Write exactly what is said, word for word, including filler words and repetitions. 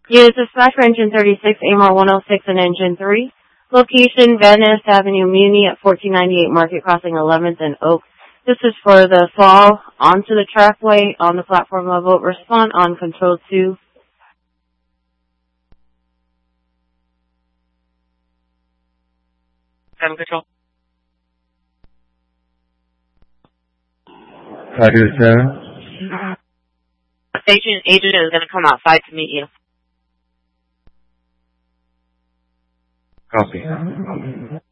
Unit dispatch for engine thirty-six, A M R one oh six and engine three. Location, Van Ness Avenue, Muni at fourteen ninety-eight Market Crossing eleventh and Oak. This is for the fall onto the trackway on the platform level. Respond on control two. Seven control. five two seven. Station agent is going to come outside to meet you. Copy.